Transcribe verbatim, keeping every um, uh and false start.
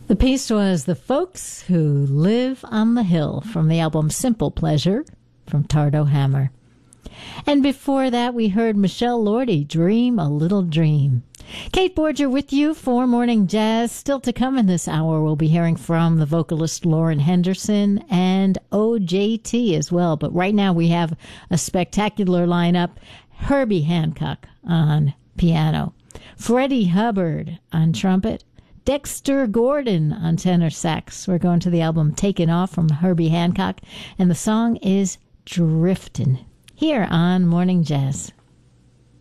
The piece was The Folks Who Live on the Hill from the album Simple Pleasure from Tardo Hammer. And before that, we heard Michelle Lordy, Dream a Little Dream. Kate Borger with you for Morning Jazz. Still to come in this hour, we'll be hearing from the vocalist Lauren Henderson and O J T as well. But right now we have a spectacular lineup. Herbie Hancock on piano, Freddie Hubbard on trumpet, Dexter Gordon on tenor sax. We're going to the album Taken Off from Herbie Hancock, and the song is Driftin', here on Morning Jazz.